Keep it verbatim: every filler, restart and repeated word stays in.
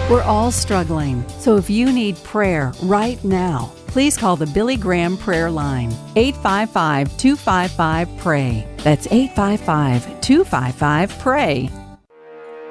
We're all struggling, so if you need prayer right now, please call the Billy Graham Prayer Line, eight five five, two five five, P R A Y. That's eight five five, two five five, P R A Y.